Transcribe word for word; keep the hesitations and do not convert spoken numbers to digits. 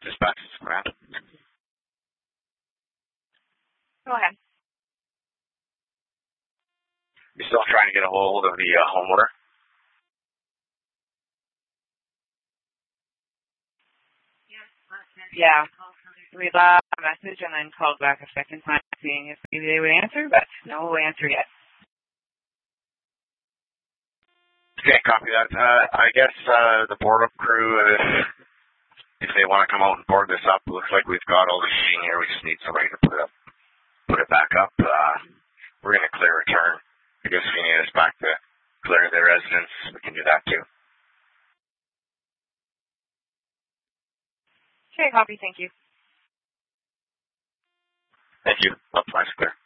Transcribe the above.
Dispatch is crap. Go ahead. You still trying to get a hold of the uh, homeowner? Yeah. We left a message and then called back a second time seeing if maybe they would answer, but no answer yet. Okay, copy that. Uh, I guess uh, the board up crew, if, if they want to come out and board this up, looks like we've got all the sheeting here. We just need somebody to put it up, put it back up. Uh, we're going to clear return. I guess if you need us back to clear their residence, we can do that too. Okay, copy. Thank you. Thank you. Up, nice clear.